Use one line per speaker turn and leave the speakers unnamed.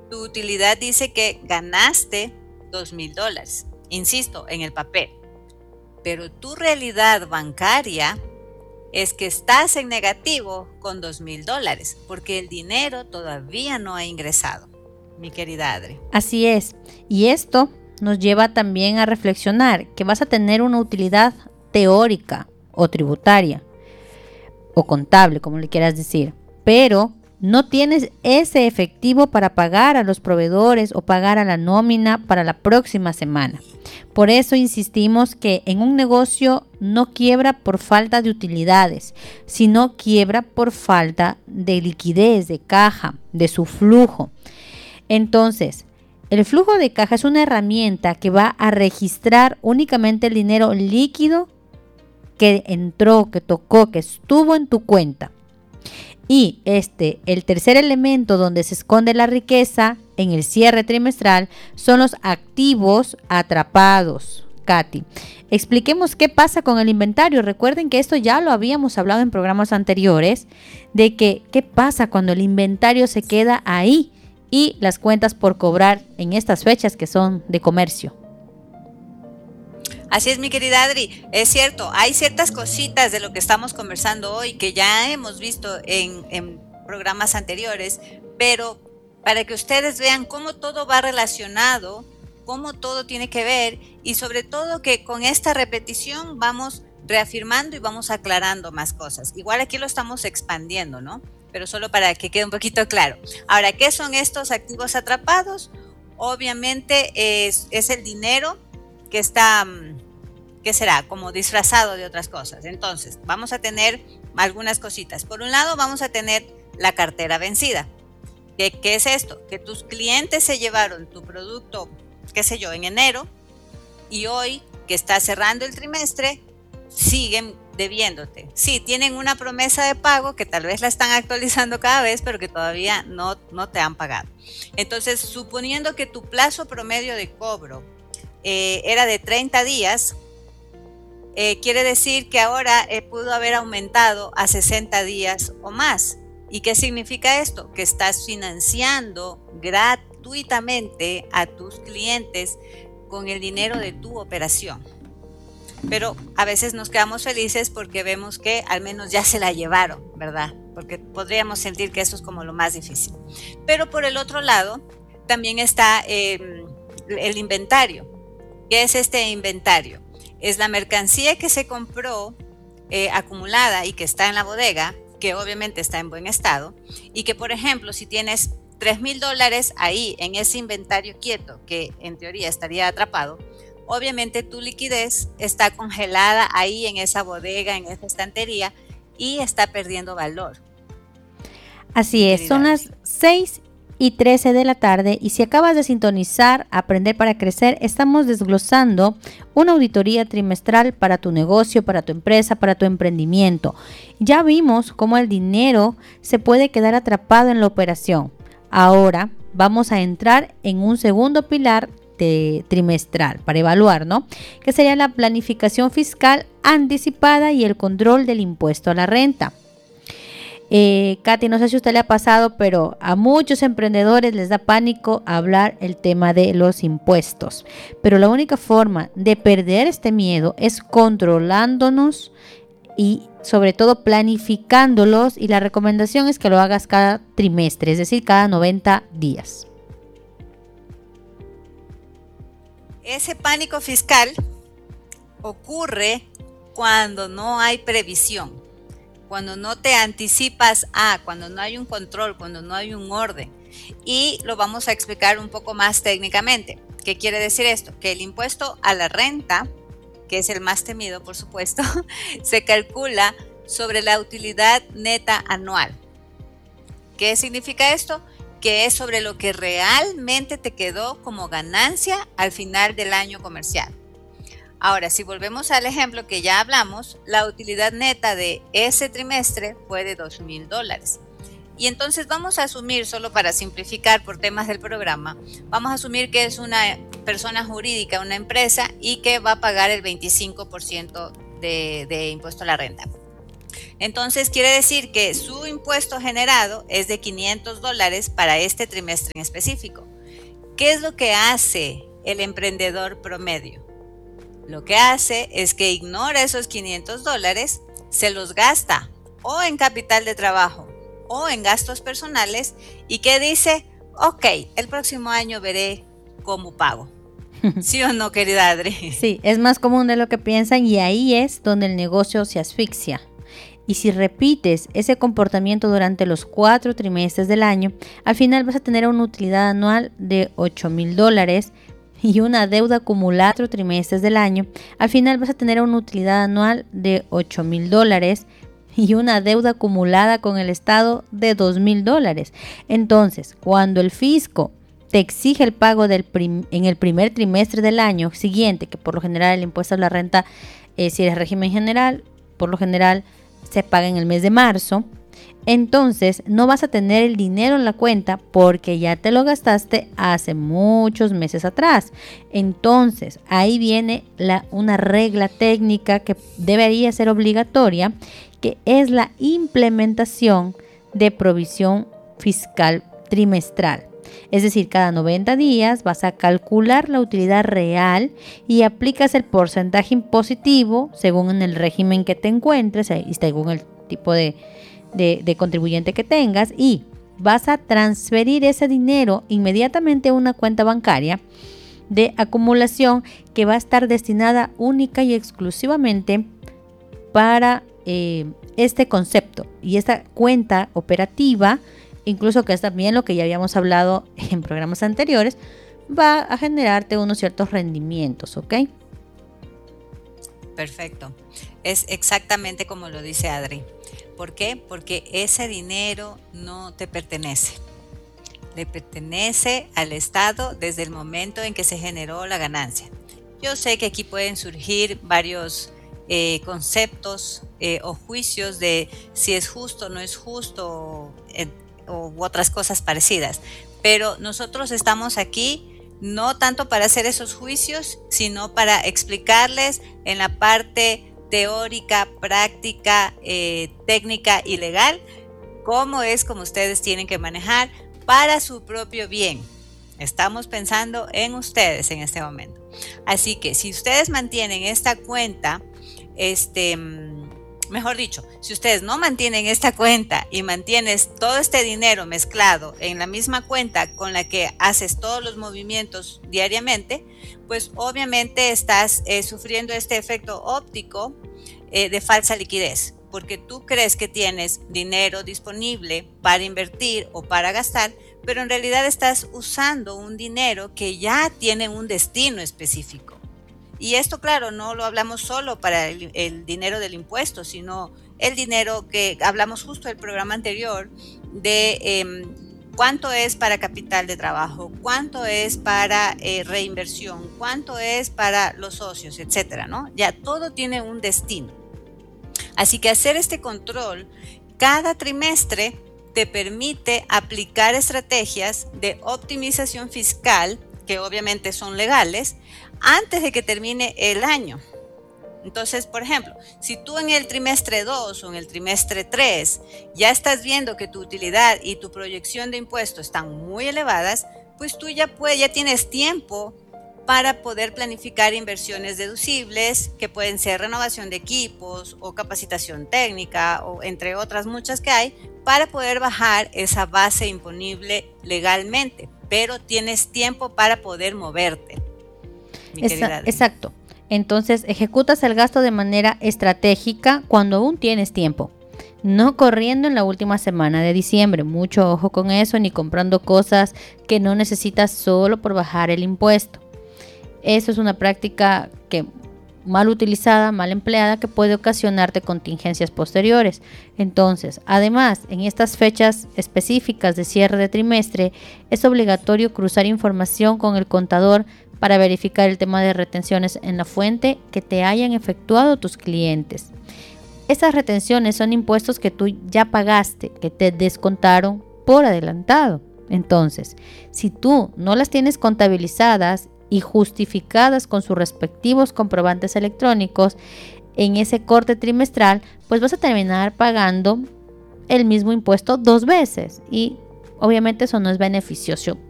tu utilidad dice que ganaste $2,000, insisto, en el papel, pero tu realidad bancaria es que estás en negativo con $2,000 porque el dinero todavía no ha ingresado, mi querida Adri.
Así es. Y esto nos lleva también a reflexionar que vas a tener una utilidad teórica o tributaria o contable, como le quieras decir, pero no tienes ese efectivo para pagar a los proveedores o pagar a la nómina para la próxima semana. Por eso insistimos que en un negocio no quiebra por falta de utilidades, sino quiebra por falta de liquidez, de caja, de su flujo. Entonces, el flujo de caja es una herramienta que va a registrar únicamente el dinero líquido que entró, que tocó, que estuvo en tu cuenta. Y el tercer elemento donde se esconde la riqueza en el cierre trimestral son los activos atrapados. Katy, expliquemos qué pasa con el inventario. Recuerden que esto ya lo habíamos hablado en programas anteriores, de que qué pasa cuando el inventario se queda ahí y las cuentas por cobrar en estas fechas que son de comercio.
Así es, mi querida Adri, es cierto, hay ciertas cositas de lo que estamos conversando hoy que ya hemos visto en programas anteriores, pero para que ustedes vean cómo todo va relacionado, cómo todo tiene que ver y sobre todo que con esta repetición vamos reafirmando y vamos aclarando más cosas. Igual aquí lo estamos expandiendo, ¿no? Pero solo para que quede un poquito claro. Ahora, ¿qué son estos activos atrapados? Obviamente es el dinero que está, ¿qué será? Como disfrazado de otras cosas. Entonces, vamos a tener algunas cositas. Por un lado, vamos a tener la cartera vencida. ¿Qué es esto? Que tus clientes se llevaron tu producto, qué sé yo, en enero y hoy que está cerrando el trimestre, siguen debiéndote. Sí, tienen una promesa de pago que tal vez la están actualizando cada vez, pero que todavía no te han pagado. Entonces, suponiendo que tu plazo promedio de cobro era de 30 días, quiere decir que ahora pudo haber aumentado a 60 días o más. ¿Y qué significa esto? Que estás financiando gratuitamente a tus clientes con el dinero de tu operación. Pero a veces nos quedamos felices porque vemos que al menos ya se la llevaron, ¿verdad? Porque podríamos sentir que eso es como lo más difícil. Pero por el otro lado, también está el inventario. ¿Qué es este inventario? Es la mercancía que se compró acumulada y que está en la bodega, que obviamente está en buen estado, y que, por ejemplo, si tienes $3,000 ahí en ese inventario quieto, que en teoría estaría atrapado, obviamente tu liquidez está congelada ahí en esa bodega, en esa estantería, y está perdiendo valor.
Así es, son las 6:13 de la tarde y si acabas de sintonizar Aprender para Crecer, estamos desglosando una auditoría trimestral para tu negocio, para tu empresa, para tu emprendimiento. Ya vimos cómo el dinero se puede quedar atrapado en la operación. Ahora vamos a entrar en un segundo pilar trimestral para evaluar, ¿no? Que sería la planificación fiscal anticipada y el control del impuesto a la renta. Katy, no sé si a usted le ha pasado, pero a muchos emprendedores les da pánico hablar el tema de los impuestos. Pero la única forma de perder este miedo es controlándonos y sobre todo planificándolos, y la recomendación es que lo hagas cada trimestre, es decir, cada 90 días.
Ese pánico fiscal ocurre cuando no hay previsión, cuando no te anticipas cuando no hay un control, cuando no hay un orden. Y lo vamos a explicar un poco más técnicamente. ¿Qué quiere decir esto? Que el impuesto a la renta, que es el más temido, por supuesto, se calcula sobre la utilidad neta anual. ¿Qué significa esto? Que es sobre lo que realmente te quedó como ganancia al final del año comercial. Ahora, si volvemos al ejemplo que ya hablamos, la utilidad neta de ese trimestre fue de $2,000. Y entonces vamos a asumir, solo para simplificar por temas del programa, vamos a asumir que es una persona jurídica, una empresa, y que va a pagar el 25% de impuesto a la renta. Entonces quiere decir que su impuesto generado es de $500 para este trimestre en específico. ¿Qué es lo que hace el emprendedor promedio? Lo que hace es que ignora esos $500, se los gasta o en capital de trabajo o en gastos personales y que dice, ok, el próximo año veré cómo pago. ¿Sí o no, querida Adri?
Sí, es más común de lo que piensan y ahí es donde el negocio se asfixia. Y si repites ese comportamiento durante los 4 trimestres del año, al final vas a tener una utilidad anual de $8,000 y una deuda acumulada 4 trimestres del año. Al final vas a tener una utilidad anual de $8,000 y una deuda acumulada con el Estado de $2,000. Entonces, cuando el fisco te exige el pago en el primer trimestre del año siguiente, que por lo general el impuesto a la renta, si eres régimen general, por lo general se paga en el mes de marzo, entonces no vas a tener el dinero en la cuenta porque ya te lo gastaste hace muchos meses atrás. Entonces ahí viene una regla técnica que debería ser obligatoria, que es la implementación de provisión fiscal trimestral. Es decir, cada 90 días vas a calcular la utilidad real y aplicas el porcentaje impositivo según en el régimen que te encuentres y según el tipo de contribuyente que tengas, y vas a transferir ese dinero inmediatamente a una cuenta bancaria de acumulación que va a estar destinada única y exclusivamente para este concepto. Y esta cuenta operativa, incluso que es también lo que ya habíamos hablado en programas anteriores, va a generarte unos ciertos rendimientos, ¿ok?
Perfecto. Es exactamente como lo dice Adri. ¿Por qué? Porque ese dinero no te pertenece. Le pertenece al Estado desde el momento en que se generó la ganancia. Yo sé que aquí pueden surgir varios conceptos o juicios de si es justo o no es justo u otras cosas parecidas, pero nosotros estamos aquí no tanto para hacer esos juicios, sino para explicarles en la parte teórica, práctica, técnica y legal cómo es como ustedes tienen que manejar para su propio bien. Estamos pensando en ustedes en este momento. Así que si ustedes mantienen esta cuenta, mejor dicho, si ustedes no mantienen esta cuenta y mantienes todo este dinero mezclado en la misma cuenta con la que haces todos los movimientos diariamente, pues obviamente estás sufriendo este efecto óptico de falsa liquidez, porque tú crees que tienes dinero disponible para invertir o para gastar, pero en realidad estás usando un dinero que ya tiene un destino específico. Y esto, claro, no lo hablamos solo para el dinero del impuesto, sino el dinero que hablamos justo en el programa anterior de cuánto es para capital de trabajo, cuánto es para reinversión, cuánto es para los socios, etcétera, ¿no? Ya todo tiene un destino. Así que hacer este control cada trimestre te permite aplicar estrategias de optimización fiscal, que obviamente son legales, antes de que termine el año. Entonces, por ejemplo, si tú en el trimestre 2 o en el trimestre 3 ya estás viendo que tu utilidad y tu proyección de impuestos están muy elevadas, pues tú ya tienes tiempo para poder planificar inversiones deducibles, que pueden ser renovación de equipos o capacitación técnica, o entre otras muchas que hay, para poder bajar esa base imponible legalmente, pero tienes tiempo para poder moverte.
Exacto. Entonces, ejecutas el gasto de manera estratégica cuando aún tienes tiempo, no corriendo en la última semana de diciembre. Mucho ojo con eso, ni comprando cosas que no necesitas solo por bajar el impuesto. Eso es una práctica que mal utilizada, mal empleada, que puede ocasionarte contingencias posteriores. Entonces, además, en estas fechas específicas de cierre de trimestre, es obligatorio cruzar información con el contador para verificar el tema de retenciones en la fuente que te hayan efectuado tus clientes. Esas retenciones son impuestos que tú ya pagaste, que te descontaron por adelantado. Entonces, si tú no las tienes contabilizadas y justificadas con sus respectivos comprobantes electrónicos, en ese corte trimestral, pues vas a terminar pagando el mismo impuesto 2 veces y obviamente eso no es beneficioso